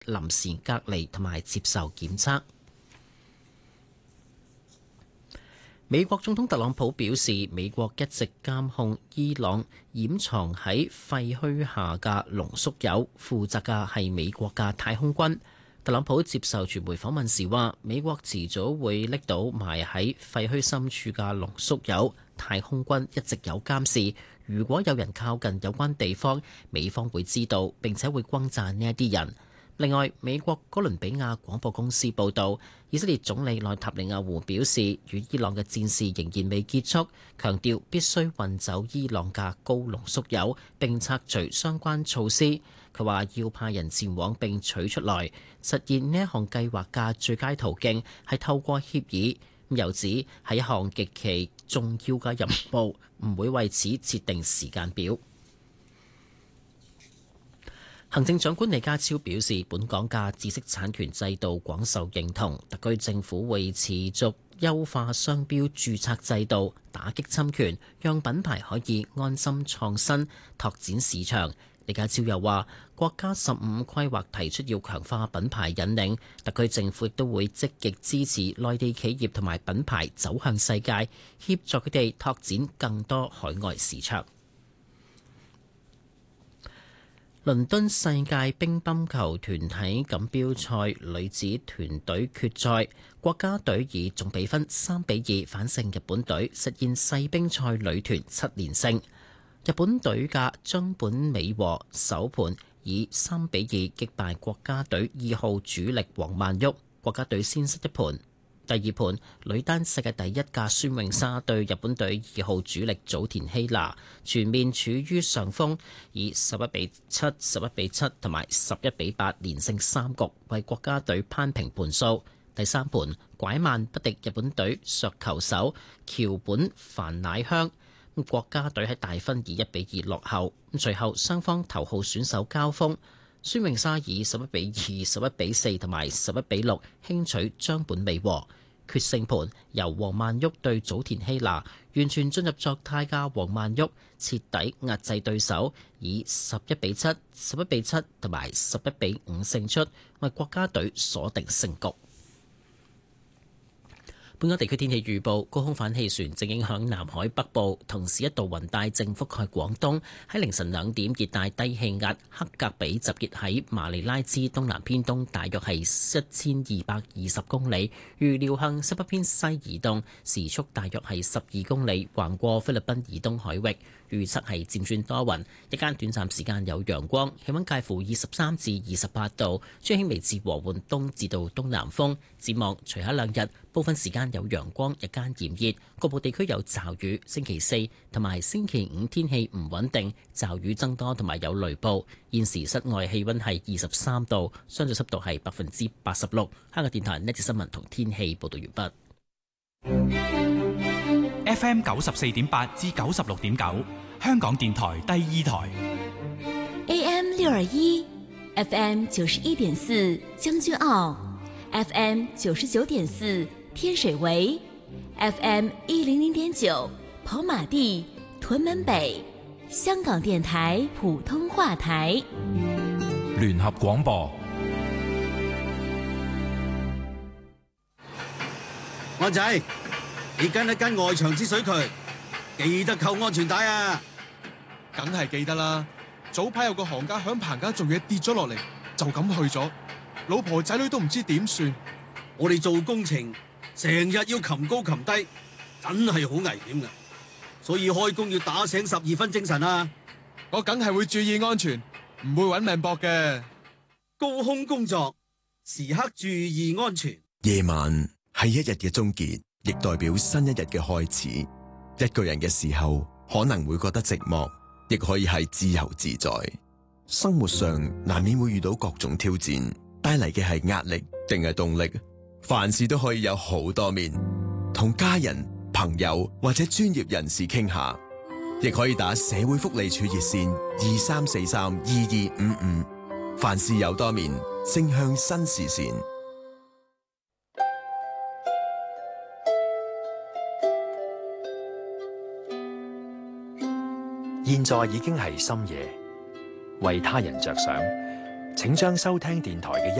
臨時隔離同埋接受檢測。美國總統特朗普表示，美國一直監控伊朗掩藏喺廢墟下嘅濃縮鈾，負責嘅係美國嘅太空軍。特朗普接受傳媒訪問時話，美國遲早會拎到埋喺廢墟深處嘅濃縮鈾，太空軍一直有監視。如果有人靠近有關地方，美方會知道並且會轟炸呢一啲人。另外，美國哥倫比亞廣播公司報導，以色列總理內塔尼亞胡表示，與伊朗嘅戰事仍然未結束，強調必須運走伊朗嘅高濃縮鈾並拆除相關措施。佢話要派人前往並取出來，實現呢一項計劃嘅最佳途徑係透過協議。又指係一項極其重要嘅任務，唔會為此設定時間表。行政長官李家超表示，本港嘅知識產權制度廣受認同，特區政府會持續優化商標註冊制度，打擊侵權，讓品牌可以安心創新，拓展市場。李家超又話，國家15規劃提出要強化品牌引領，特區政府亦都會積極支持內地企業同埋品牌走向世界，協助佢哋拓展更多海外市場。倫敦世界乒乓球團體錦標賽女子團隊決賽，國家隊以總比分3-2反勝日本隊，實現世乒賽女團7連勝。日本隊嘅張本美和首盤以3-2擊敗國家隊2號主力王曼昱，國家隊先失一盤。第二盤，女單世界第一嘅孫穎莎對日本隊2號主力早田希娜全面處於上風，以11-7、11-7同埋11-8連勝3局，為國家隊攀平盤數。第三盤，拐慢不敵日本隊削球手橋本繁乃香，國家隊喺大分以1-2落後。隨後雙方頭號選手交鋒，孫穎莎以11-2、11-4同埋11-6輕取張本美和。決勝盤由王曼昱對早田希娜，完全進入作態嘅王曼昱徹底壓制對手，以11-7、11-7同埋11-5勝出，為國家隊鎖定勝局。本港地區天氣預報，高空反氣旋正影響南海北部，同時一道雲帶正覆蓋廣東。喺凌晨2點，熱帶低氣壓克格比集結喺馬尼拉之東南偏東，大約係1220公里，預料向西北偏西移動，時速大約係12公里，橫過菲律賓以東海域。預測係漸轉多雲，一間短暫時間有陽光，氣溫介乎23至28度，吹輕微至和緩東至到東南風。展望隨後2日，部分時間有陽光，日間炎熱，局部地區有驟雨。星期4同埋星期5天氣唔穩定，驟雨增多同埋有雷暴。現時室外氣溫係23度，相對濕度係86%。香港電台呢節新聞同天氣報道完畢。 FM 94.8至96.9，香港電台第2台。 AM 621 FM 91.4將軍澳， FM 99.4天水圍， FM 100.9跑馬地屯門北，香港電台普通話台。 聯合廣播。 安仔，你跟一跟外牆之水渠，記得扣安全帶啊！ 梗係記得啦。早排有個行家響棚架做嘢跌咗落嚟，就咁去咗，老婆仔女都唔知點算。 我哋做工程成日要擒高擒低，真係好危險噶，所以開工要打醒12分精神啊！ 我梗係會注意安全，唔會搵命搏嘅。 高空工作時刻注意安全。 夜晚係一日嘅終結，亦代表新一日嘅開始。一個人嘅時候可能會覺得寂寞，亦可以係自由自在。生活上難免會遇到各種挑戰，帶嚟嘅係壓力定係動力？凡事都可以有好多面，同家人、朋友或者專業人士傾下，亦可以打社會福利處熱線23432255。凡事有多面，正向新視線。 現在已經係深夜，為他人着想， 請將收聽電台嘅